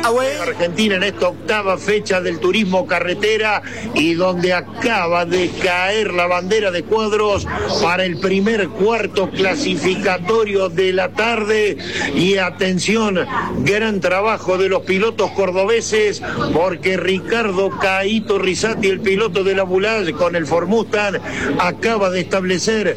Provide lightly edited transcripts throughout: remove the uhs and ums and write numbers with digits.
Argentina en esta octava fecha del turismo carretera y donde acaba de caer la bandera de cuadros para el primer cuarto clasificatorio de la tarde. Y atención, gran trabajo de los pilotos cordobeses, porque Ricardo Caíto Rizzati, el piloto de la Bulage con el Ford Mustang, acaba de establecer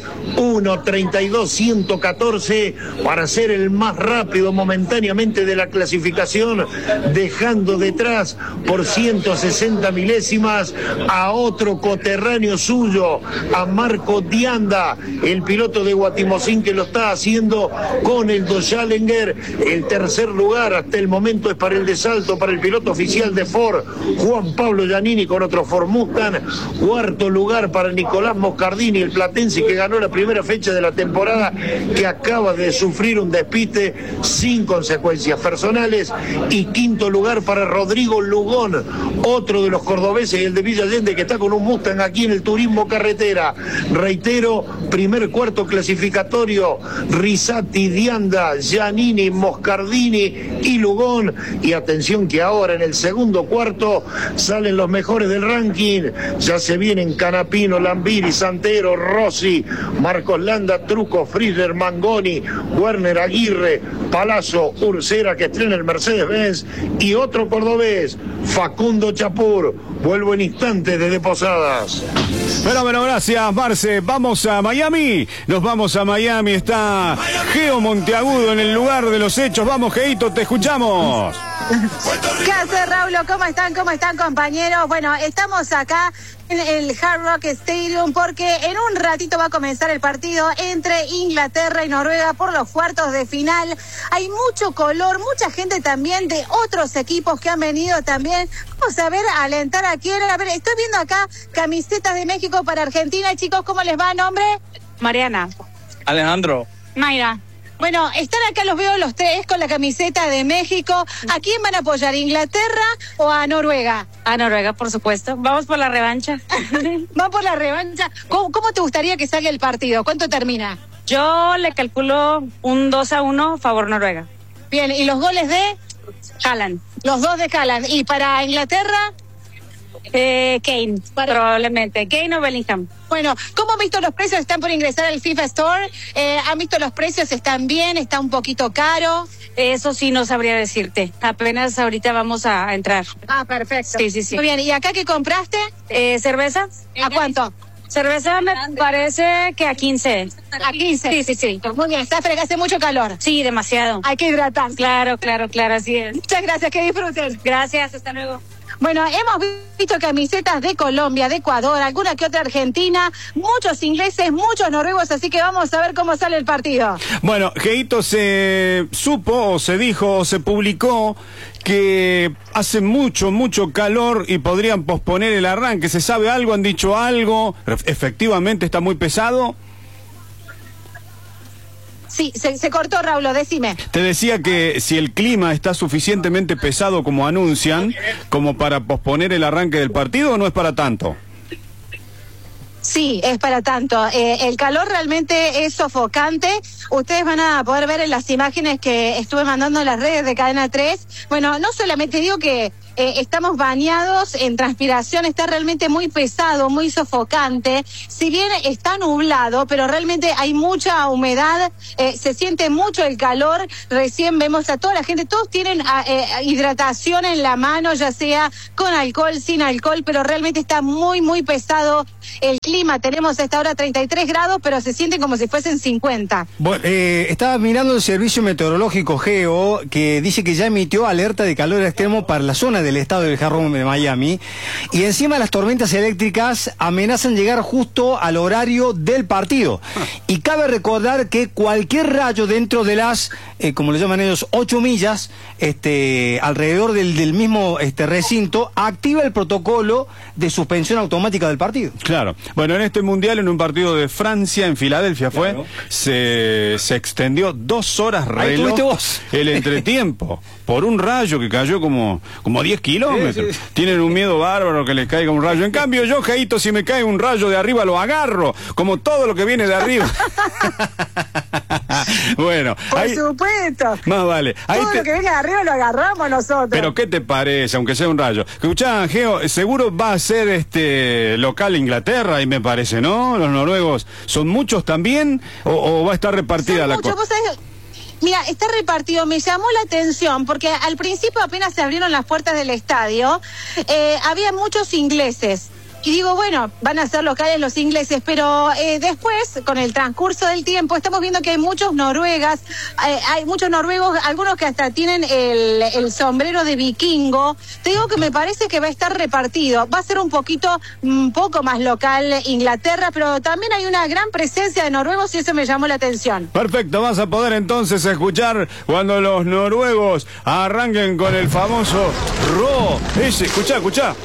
1:32.114 para ser el más rápido momentáneamente de la clasificación, dejando detrás por 160 milésimas a otro coterráneo suyo, a Marco Dianda, el piloto de Guatimozín, que lo está haciendo con el Dodge Challenger. El tercer lugar hasta el momento es para el de Salto, para el piloto oficial de Ford, Juan Pablo Giannini, con otro Ford Mustang. Cuarto lugar para Nicolás Moscardini, el platense que ganó la primera fecha de la temporada, que acaba de sufrir un despiste sin consecuencias personales. Y quinto lugar para Rodrigo Lugón, otro de los cordobeses, el de Villa Allende, que está con un Mustang aquí en el turismo carretera. Reitero, primer cuarto clasificatorio, Rizzati, Dianda, Giannini, Moscardini y Lugón. Y atención que ahora en el segundo cuarto salen los mejores del ranking. Ya se vienen Canapino, Lambiri, Santero, Rossi, Marcos Landa, Truco, Frieder, Mangoni, Werner Aguirre, Palazzo, Ursera, que estrena el Mercedes-Benz, y otro cordobés, Facundo Chapur. Vuelvo en instantes desde Posadas. Bueno, gracias, Marce. Vamos a Miami. Nos vamos a Miami. Está Geo Monteagudo en el lugar de los hechos. Vamos, Geito, te escuchamos. ¿Qué hace, Raúl? ¿Cómo están, compañeros? Bueno, estamos acá en el Hard Rock Stadium porque en un ratito va a comenzar el partido entre Inglaterra y Noruega por los cuartos de final. Hay mucho color, mucha gente también de otros equipos que han venido también. Vamos a ver, alentar a quién. A ver, estoy viendo acá camisetas de México para Argentina. Chicos, ¿cómo les va? ¿Nombre? Mariana. Alejandro. Mayra. Bueno, están acá, los veo los tres con la camiseta de México. ¿A quién van a apoyar, Inglaterra o a Noruega? A Noruega, por supuesto. Vamos por la revancha. ¿Van por la revancha? ¿Cómo te gustaría que salga el partido? ¿Cuánto termina? Yo le calculo un 2-1 favor Noruega. Bien, ¿y los goles de? Haaland. Los dos de Haaland. ¿Y para Inglaterra? Kane, probablemente. Kane o Bellingham. Bueno, ¿cómo han visto los precios? Están por ingresar al FIFA Store. ¿Han visto los precios? ¿Están bien? ¿Está un poquito caro? Eso sí no sabría decirte. Apenas ahorita vamos a entrar. Ah, perfecto. Sí. Muy bien, ¿y acá qué compraste? ¿Cerveza? ¿A cuánto? Cerveza me parece que a 15. ¿A 15? Sí. Muy bien, hace mucho calor. Sí, demasiado. Hay que hidratarse. Claro, así es. Muchas gracias, que disfruten. Gracias, hasta luego. Bueno, hemos visto camisetas de Colombia, de Ecuador, alguna que otra Argentina, muchos ingleses, muchos noruegos, así que vamos a ver cómo sale el partido. Bueno, Geito, se supo, o se dijo, o se publicó que hace mucho calor y podrían posponer el arranque. ¿Se sabe algo? ¿Han dicho algo? ¿Efectivamente está muy pesado? Sí, se cortó, Raúl, decime. Te decía que si el clima está suficientemente pesado como anuncian, como para posponer el arranque del partido, ¿o no es para tanto? Sí, es para tanto. El calor realmente es sofocante. Ustedes van a poder ver en las imágenes que estuve mandando en las redes de Cadena 3. Bueno, no solamente digo que estamos bañados en transpiración, está realmente muy pesado, muy sofocante. Si bien está nublado, pero realmente hay mucha humedad, se siente mucho el calor. Recién vemos a toda la gente, todos tienen hidratación en la mano, ya sea con alcohol, sin alcohol, pero realmente está muy pesado el clima. Tenemos a esta hora 33 grados, pero se sienten como si fuesen 50. Bueno, estaba mirando el servicio meteorológico Geo, que dice que ya emitió alerta de calor extremo para la zona del estado del Jarrón de Miami, y encima las tormentas eléctricas amenazan llegar justo al horario del partido. Y cabe recordar que cualquier rayo dentro de las, como le llaman ellos, 8 millas, alrededor del mismo recinto, activa el protocolo de suspensión automática del partido. Claro. Bueno, en este mundial, en un partido de Francia, en Filadelfia fue, se extendió 2 horas reloj ahí tuviste vos. el entretiempo, por un rayo que cayó como 10 10 kilómetros. Sí, sí. Tienen un miedo bárbaro que les caiga un rayo. En cambio, yo, Jaito, si me cae un rayo de arriba, lo agarro, como todo lo que viene de arriba. Bueno, Por supuesto. más vale. Ahí Todo lo que venga de arriba lo agarramos nosotros. Pero ¿qué te parece, aunque sea un rayo? Escuchá, Geo, seguro va a ser local Inglaterra, y me parece, ¿no? Los noruegos, ¿son muchos también? ¿O va a estar repartida Son la muchos, cosa? vos sabés, mira, está repartido. Me llamó la atención porque al principio, apenas se abrieron las puertas del estadio, había muchos ingleses. Y digo, bueno, van a ser locales los ingleses, pero después, con el transcurso del tiempo, estamos viendo que hay muchos noruegos, algunos que hasta tienen el sombrero de vikingo. Te digo que me parece que va a estar repartido. Va a ser un poco más local Inglaterra, pero también hay una gran presencia de noruegos y eso me llamó la atención. Perfecto, vas a poder entonces escuchar cuando los noruegos arranquen con el famoso Ro. Ese, escuchá.